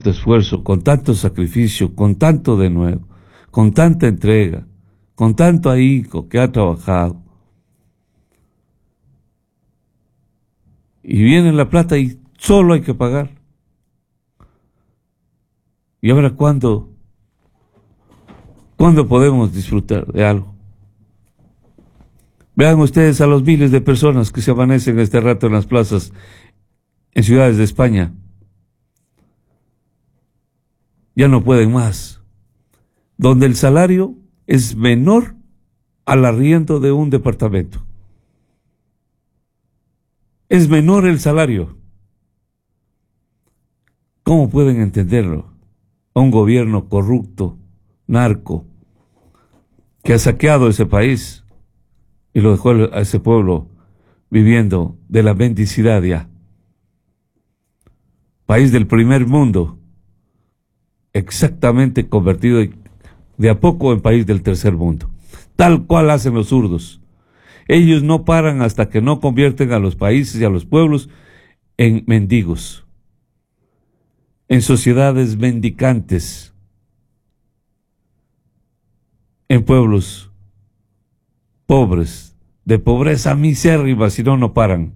tanto esfuerzo, con tanto sacrificio, con tanto denuedo, con tanta entrega, con tanto ahínco que ha trabajado. Y viene la plata y solo hay que pagar. ¿Y ahora cuándo podemos disfrutar de algo? Vean ustedes a los miles de personas que se amanecen este rato en las plazas, en ciudades de España. Ya no pueden más. Donde el salario es menor al arriendo de un departamento. Es menor el salario. ¿Cómo pueden entenderlo? A un gobierno corrupto, narco, que ha saqueado ese país y lo dejó a ese pueblo viviendo de la mendicidad ya. País del primer mundo, exactamente convertido de a poco en país del tercer mundo. Tal cual hacen los zurdos. Ellos no paran hasta que no convierten a los países y a los pueblos en mendigos, en sociedades mendicantes, en pueblos pobres, de pobreza misérrima, si no, no paran.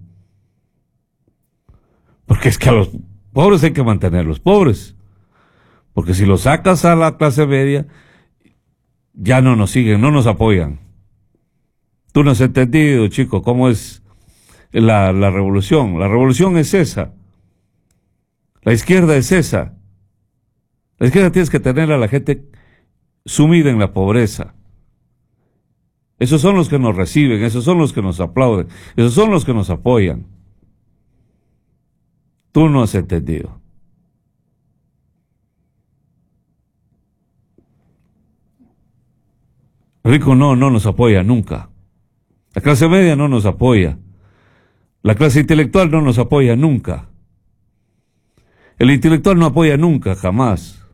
Porque es que a los pobres hay que mantenerlos pobres, porque si los sacas a la clase media, ya no nos siguen, no nos apoyan. Tú no has entendido, chico, cómo es la revolución. La revolución es esa. La izquierda es esa. La izquierda tienes que tener a la gente sumida en la pobreza. Esos son los que nos reciben, esos son los que nos aplauden, esos son los que nos apoyan. Tú no has entendido. Rico no nos apoya nunca. La clase media no nos apoya. La clase intelectual no nos apoya nunca. El intelectual no apoya nunca, jamás.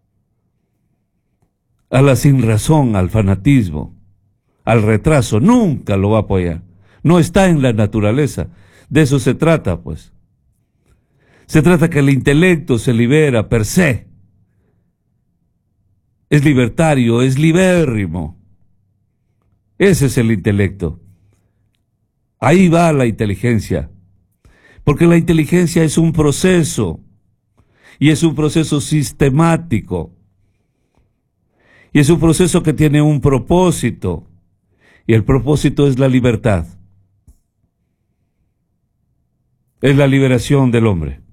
A la sinrazón, al fanatismo, al retraso, nunca lo va a apoyar. No está en la naturaleza. De eso se trata, pues. Se trata que el intelecto se libera per se. Es libertario, es libérrimo. Ese es el intelecto. Ahí va la inteligencia. Porque la inteligencia es un proceso. Y es un proceso sistemático. Y es un proceso que tiene un propósito. Y el propósito es la libertad. Es la liberación del hombre.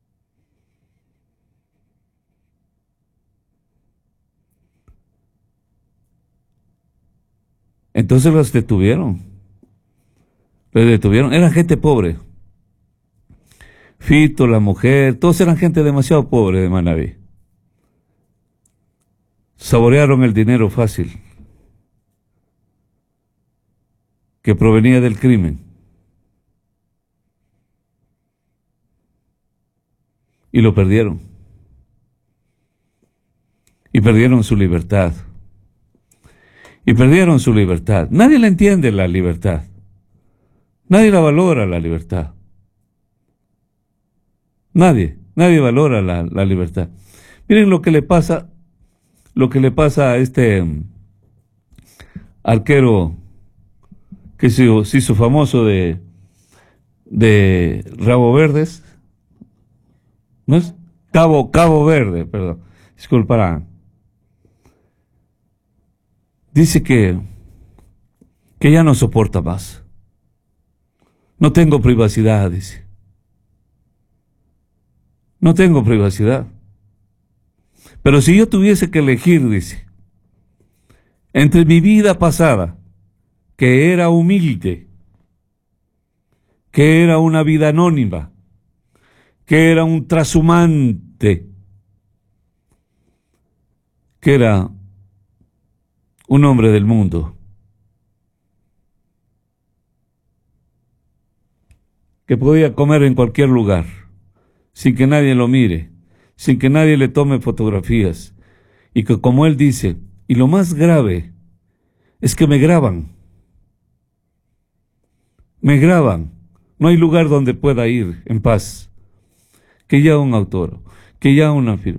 Entonces los detuvieron. Los detuvieron. Eran gente pobre. Fito, la mujer, todos eran gente demasiado pobre de Manabí. Saborearon el dinero fácil que provenía del crimen. Y lo perdieron. Y perdieron su libertad. Y perdieron su libertad. Nadie la entiende, la libertad. Nadie la valora, la libertad. Nadie valora la libertad. Miren lo que le pasa a este arquero que se hizo famoso de Rabo Verdes, ¿no es? Cabo Verde, perdón, disculparán. Dice que ya no soporta más. No tengo privacidad, dice. No tengo privacidad. Pero si yo tuviese que elegir, dice, entre mi vida pasada, que era humilde, que era una vida anónima, que era un trashumante, que era un hombre del mundo, que podía comer en cualquier lugar, sin que nadie lo mire, sin que nadie le tome fotografías, y que, como él dice, y lo más grave es que me graban, no hay lugar donde pueda ir en paz, que ya un autor, que ya una firma.